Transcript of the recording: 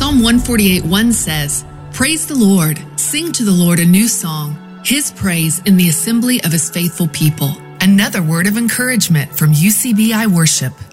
Psalm 148:1 says, "Praise the Lord, sing to the Lord a new song, his praise in the assembly of his faithful people." Another word of encouragement from UCBI Worship.